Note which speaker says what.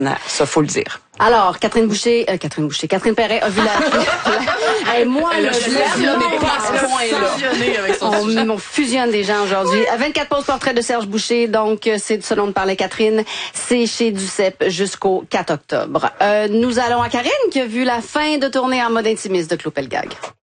Speaker 1: Ça, faut le dire.
Speaker 2: Alors, Catherine Perret a vu la... Et moi, là, je l'aime, mais pas à ce point-là. On fusionne des gens aujourd'hui. 24 pauses portrait de Serge Boucher, donc c'est de ce dont parlait Catherine. C'est chez Duceppe jusqu'au 4 octobre. Nous allons à Karine qui a vu la fin de tournée en mode intimiste de Claude Pelgag.